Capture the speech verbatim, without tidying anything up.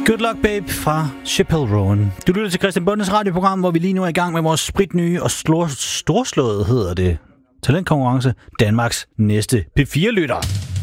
Good Luck Babe fra Chappelle Rowan. Du lytter til Christian Bondes radioprogram, hvor vi lige nu er i gang med vores spritnye og storslåede, hedder det, talentkonkurrence, Danmarks næste P fire-lytter.